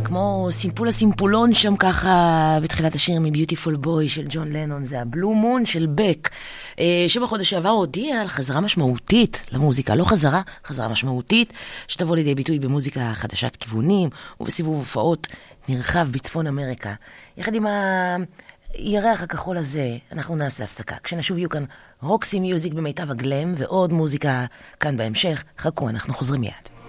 כמו סימפול הסימפולון שם ככה בתחילת השיר מביוטיפול בוי של ג'ון לנון, זה הבלו מון של בק, שבחודש שעבר הודיע על חזרה משמעותית למוזיקה, לא חזרה משמעותית, שתבוא לידי ביטוי במוזיקה חדשת כיוונים ובסיבוב הופעות נרחב בצפון אמריקה. יחד עם הירח הכחול הזה אנחנו נעשה הפסקה. כשנשוב יהיו כאן רוקסי מיוזיק במיטב הגלם ועוד מוזיקה כאן בהמשך. חכו, אנחנו חוזרים מיד.